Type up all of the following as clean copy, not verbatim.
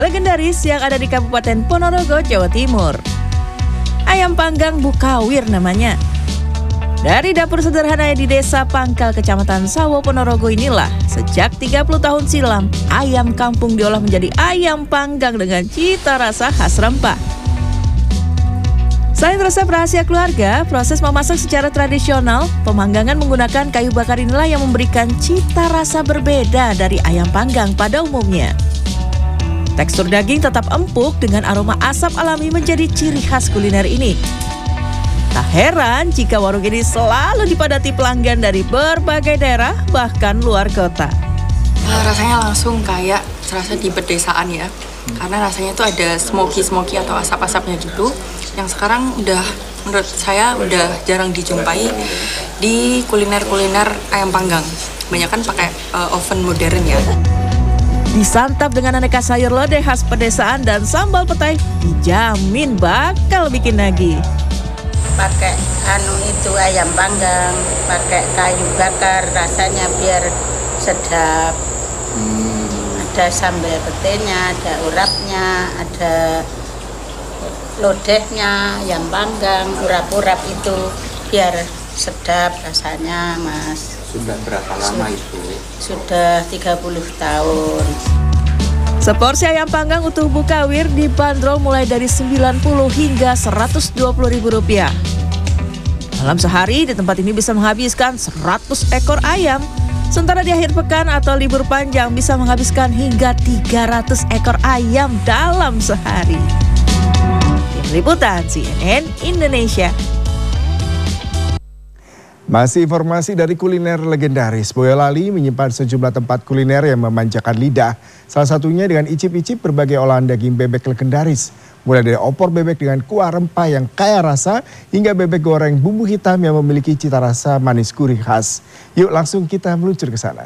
legendaris yang ada di Kabupaten Ponorogo, Jawa Timur. Ayam panggang Bukawir namanya. Dari dapur sederhana di Desa Pangkal, Kecamatan Sawo, Ponorogo inilah, sejak 30 tahun silam, ayam kampung diolah menjadi ayam panggang dengan cita rasa khas rempah. Selain resep rahasia keluarga, proses memasak secara tradisional, pemanggangan menggunakan kayu bakar inilah yang memberikan cita rasa berbeda dari ayam panggang pada umumnya. Tekstur daging tetap empuk dengan aroma asap alami menjadi ciri khas kuliner ini. Tak heran jika warung ini selalu dipadati pelanggan dari berbagai daerah, bahkan luar kota. Rasanya langsung kayak serasa di pedesaan ya. Karena rasanya itu ada smoky atau asap-asapnya gitu. Yang sekarang menurut saya udah jarang dijumpai di kuliner-kuliner ayam panggang. Banyak kan pakai oven modern ya. Disantap dengan aneka sayur lodeh khas pedesaan dan sambal petai, dijamin bakal bikin nagih. Pakai ayam panggang, pakai kayu bakar, rasanya biar sedap. Ada sambal petainya, ada urapnya, ada lodehnya, ayam panggang, urap-urap itu biar sedap rasanya, Mas. Sudah berapa lama itu? Sudah 30 tahun. Seporsi ayam panggang utuh Bukawir dibanderol mulai dari 90 hingga Rp120.000. Dalam sehari di tempat ini bisa menghabiskan 100 ekor ayam. Sementara di akhir pekan atau libur panjang bisa menghabiskan hingga 300 ekor ayam dalam sehari. Tim Liputan CNN Indonesia. Masih informasi dari kuliner legendaris, Boyolali menyimpan sejumlah tempat kuliner yang memanjakan lidah. Salah satunya dengan icip-icip berbagai olahan daging bebek legendaris. Mulai dari opor bebek dengan kuah rempah yang kaya rasa, hingga bebek goreng bumbu hitam yang memiliki cita rasa manis gurih khas. Yuk langsung kita meluncur ke sana.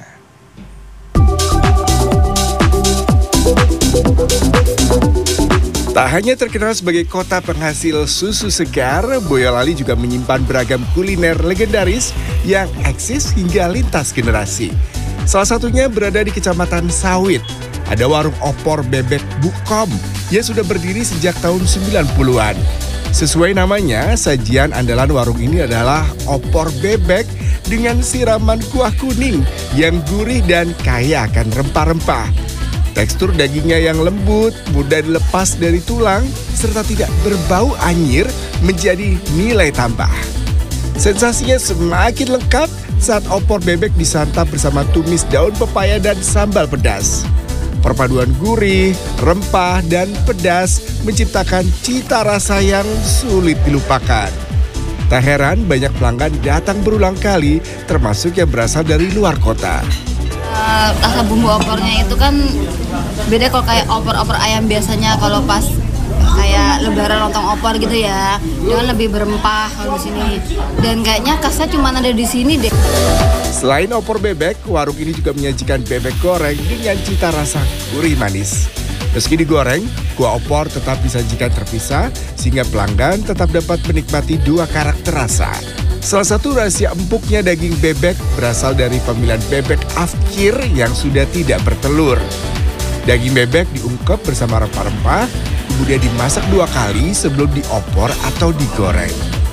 Tak hanya terkenal sebagai kota penghasil susu segar, Boyolali juga menyimpan beragam kuliner legendaris yang eksis hingga lintas generasi. Salah satunya berada di Kecamatan Sawit. Ada warung opor bebek Bukom yang sudah berdiri sejak tahun 90-an. Sesuai namanya, sajian andalan warung ini adalah opor bebek dengan siraman kuah kuning yang gurih dan kaya akan rempah-rempah. Tekstur dagingnya yang lembut, mudah dilepas dari tulang, serta tidak berbau anyir menjadi nilai tambah. Sensasinya semakin lengkap saat opor bebek disantap bersama tumis daun pepaya dan sambal pedas. Perpaduan gurih, rempah, dan pedas menciptakan cita rasa yang sulit dilupakan. Tak heran banyak pelanggan datang berulang kali, termasuk yang berasal dari luar kota. Rasa bumbu opornya itu kan beda kalau kayak opor-opor ayam biasanya. Kalau pas kayak lebaran lontong opor gitu ya, dia kan lebih berempah kalau di sini. Dan kayaknya khasnya cuma ada di sini deh. Selain opor bebek, warung ini juga menyajikan bebek goreng dengan cita rasa gurih manis. Meski digoreng, kuah opor tetap disajikan terpisah sehingga pelanggan tetap dapat menikmati dua karakter rasa. Salah satu rahasia empuknya daging bebek berasal dari pemilihan bebek afkir yang sudah tidak bertelur. Daging bebek diungkep bersama rempah-rempah, kemudian dimasak 2 kali sebelum diopor atau digoreng.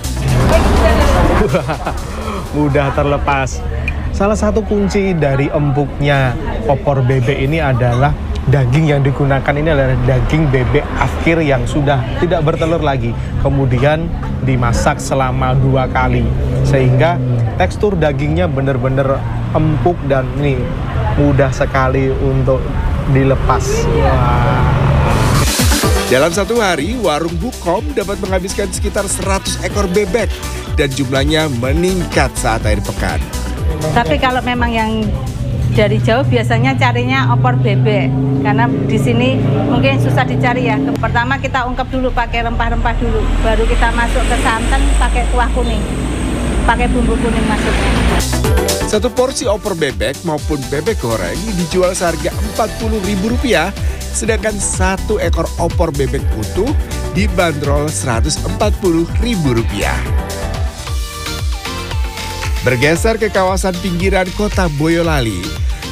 Mudah terlepas. Salah satu kunci dari empuknya opor bebek ini adalah daging yang digunakan ini adalah daging bebek afkir yang sudah tidak bertelur lagi. Kemudian dimasak selama 2 kali. Sehingga tekstur dagingnya benar-benar empuk dan ini mudah sekali untuk dilepas. Wah. Dalam satu hari, warung Bukom dapat menghabiskan sekitar 100 ekor bebek dan jumlahnya meningkat saat akhir pekan. Tapi kalau memang yang dari jauh biasanya carinya opor bebek karena di sini mungkin susah dicari ya. Pertama kita ungkep dulu pakai rempah-rempah dulu, baru kita masuk ke santan pakai kuah kuning, pakai bumbu kuning masuknya. Satu porsi opor bebek maupun bebek goreng dijual seharga Rp40.000, sedangkan satu ekor opor bebek utuh dibanderol Rp140.000. Bergeser ke kawasan pinggiran kota Boyolali,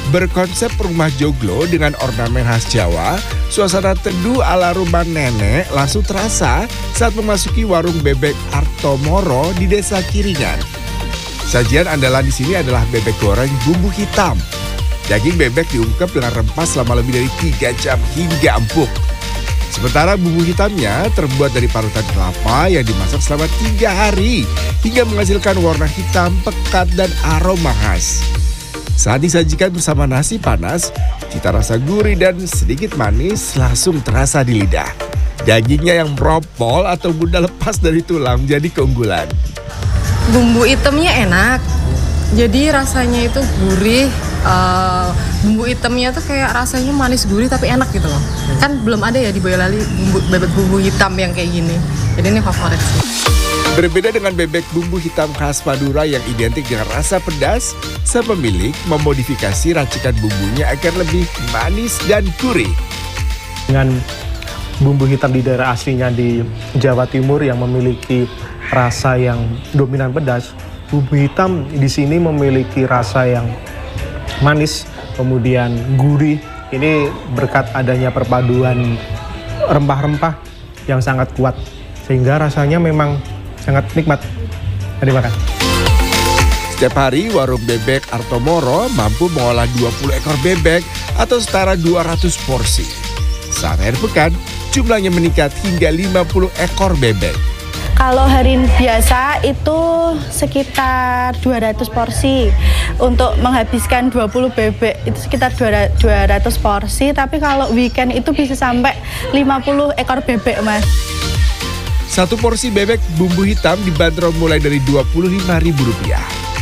Berkonsep rumah joglo dengan ornamen khas Jawa, suasana teduh ala rumah nenek langsung terasa saat memasuki warung bebek Artomoro di Desa Kiringan. Sajian andalan di sini adalah bebek goreng bumbu hitam. Daging bebek diungkep dengan rempah selama lebih dari 3 jam hingga empuk. Sementara bumbu hitamnya terbuat dari parutan kelapa yang dimasak selama 3 hari hingga menghasilkan warna hitam, pekat, dan aroma khas. Saat disajikan bersama nasi panas, cita rasa gurih dan sedikit manis langsung terasa di lidah. Dagingnya yang meropol atau mudah lepas dari tulang jadi keunggulan. Bumbu hitamnya enak, jadi rasanya itu gurih. Bumbu hitamnya tuh kayak rasanya manis gurih tapi enak gitu loh. Kan belum ada ya di Boyolali bebek bumbu hitam yang kayak gini. Jadi ini favorit sih. Berbeda dengan bebek bumbu hitam khas Madura yang identik dengan rasa pedas, sang pemilik memodifikasi racikan bumbunya agar lebih manis dan gurih. Dengan bumbu hitam di daerah aslinya di Jawa Timur yang memiliki rasa yang dominan pedas, bumbu hitam di sini memiliki rasa yang manis, kemudian gurih. Ini berkat adanya perpaduan rempah-rempah yang sangat kuat, sehingga rasanya memang sangat nikmat dimakan. Setiap hari warung bebek Artomoro mampu mengolah 20 ekor bebek atau setara 200 porsi. Saat akhir pekan, jumlahnya meningkat hingga 50 ekor bebek. Kalau hari biasa itu sekitar 200 porsi. Untuk menghabiskan 20 bebek itu sekitar 200 porsi. Tapi kalau weekend itu bisa sampai 50 ekor bebek, Mas. Satu porsi bebek bumbu hitam dibanderol mulai dari Rp25.000.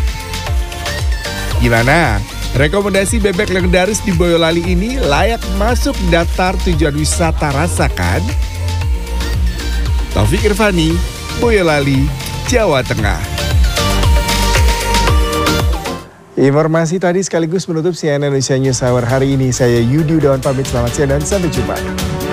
Gimana? Rekomendasi bebek legendaris di Boyolali ini layak masuk daftar tujuan wisata rasakan? Taufik Irvani, Boyolali, Jawa Tengah. Informasi tadi sekaligus menutup CNN Indonesia News Hour hari ini. Saya Yudi Udawan pamit, selamat siang dan sampai jumpa.